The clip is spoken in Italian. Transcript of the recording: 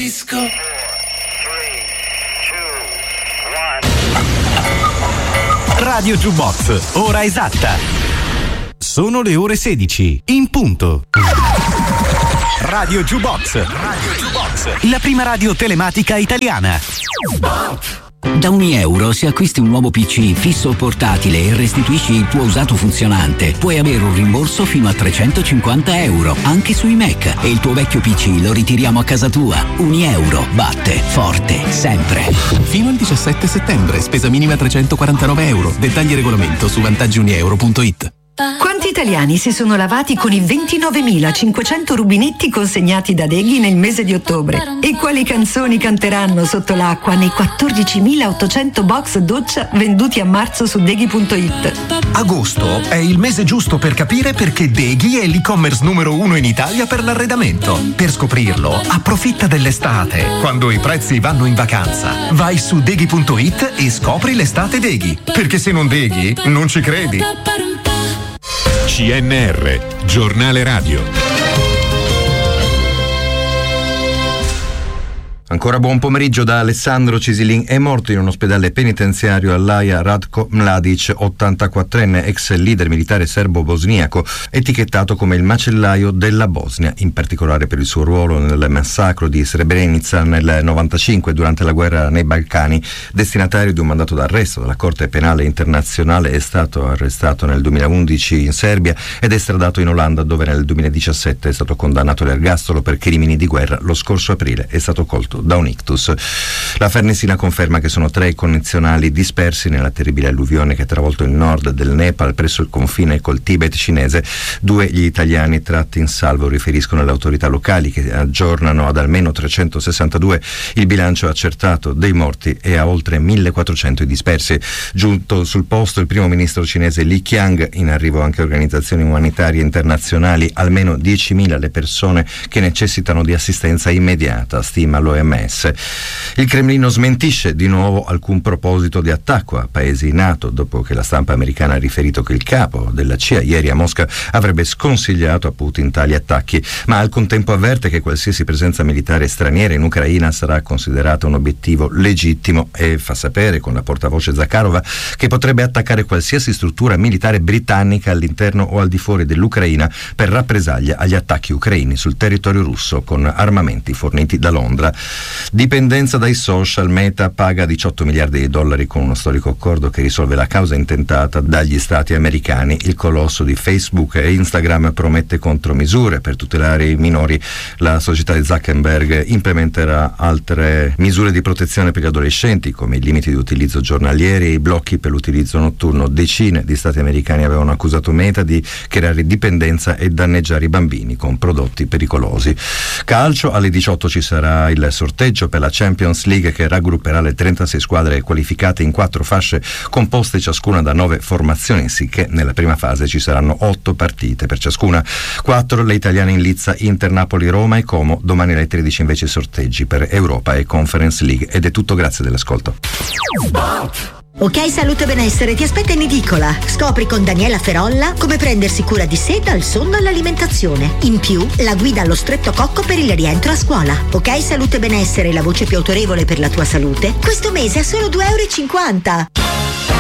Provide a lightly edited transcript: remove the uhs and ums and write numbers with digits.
disco. Radio Jukebox, ora esatta. Sono le ore 16, in punto. Radio Jukebox, la prima radio telematica italiana. Da €1 se acquisti un nuovo PC fisso o portatile e restituisci il tuo usato funzionante, puoi avere un rimborso fino a €350 anche sui Mac, e il tuo vecchio PC lo ritiriamo a casa tua. €1 batte forte sempre. Fino al 17 settembre, spesa minima €349. Dettagli e regolamento su vantaggiunieuro.it. Quanti italiani si sono lavati con i 29.500 rubinetti consegnati da Deghi nel mese di ottobre? E quali canzoni canteranno sotto l'acqua nei 14.800 box doccia venduti a marzo su Deghi.it? Agosto è il mese giusto per capire perché Deghi è l'e-commerce numero 1 in Italia per l'arredamento. Per scoprirlo, approfitta dell'estate, quando i prezzi vanno in vacanza. Vai su Deghi.it e scopri l'estate Deghi, perché se non Deghi, non ci credi. CNR, giornale radio. Ancora buon pomeriggio da Alessandro Cisilin. È morto in un ospedale penitenziario all'Aia Ratko Mladic, 84enne, ex leader militare serbo-bosniaco, etichettato come il macellaio della Bosnia, in particolare per il suo ruolo nel massacro di Srebrenica nel 95 durante la guerra nei Balcani. Destinatario di un mandato d'arresto dalla Corte Penale Internazionale, è stato arrestato nel 2011 in Serbia ed estradato in Olanda, dove nel 2017 è stato condannato all'ergastolo per crimini di guerra. Lo scorso aprile è stato colto da un ictus. La Farnesina conferma che sono 3 i connazionali dispersi nella terribile alluvione che ha travolto il nord del Nepal presso il confine col Tibet cinese. 2 gli italiani tratti in salvo, riferiscono le autorità locali, che aggiornano ad almeno 362 il bilancio accertato dei morti e a oltre 1.400 i dispersi. Giunto sul posto il primo ministro cinese Li Qiang, in arrivo anche organizzazioni umanitarie internazionali, almeno 10.000 le persone che necessitano di assistenza immediata, stima l'OMS. Il Cremlino smentisce di nuovo alcun proposito di attacco a paesi in NATO, dopo che la stampa americana ha riferito che il capo della CIA ieri a Mosca avrebbe sconsigliato a Putin tali attacchi, ma al contempo avverte che qualsiasi presenza militare straniera in Ucraina sarà considerata un obiettivo legittimo, e fa sapere con la portavoce Zakharova che potrebbe attaccare qualsiasi struttura militare britannica all'interno o al di fuori dell'Ucraina per rappresaglia agli attacchi ucraini sul territorio russo con armamenti forniti da Londra. Dipendenza dai social. Meta paga $18 miliardi con uno storico accordo che risolve la causa intentata dagli stati americani. Il colosso di Facebook e Instagram promette contromisure per tutelare i minori. La società di Zuckerberg implementerà altre misure di protezione per gli adolescenti, come i limiti di utilizzo giornalieri e i blocchi per l'utilizzo notturno. Decine di stati americani avevano accusato Meta di creare dipendenza e danneggiare i bambini con prodotti pericolosi. Calcio, alle 18 ci sarà il sorteggio per la Champions League, che raggrupperà le 36 squadre qualificate in 4 fasce composte ciascuna da 9 formazioni, sicché nella prima fase ci saranno 8 partite per ciascuna. 4 le italiane in lizza: Inter, Napoli, Roma e Como. Domani alle 13 invece i sorteggi per Europa e Conference League. Ed è tutto, grazie dell'ascolto. Ok Salute Benessere ti aspetta in edicola. Scopri con Daniela Ferolla come prendersi cura di sé dal sonno all'alimentazione. In più, la guida allo stretto cocco per il rientro a scuola. Ok Salute Benessere, la voce più autorevole per la tua salute, questo mese a solo €2,50.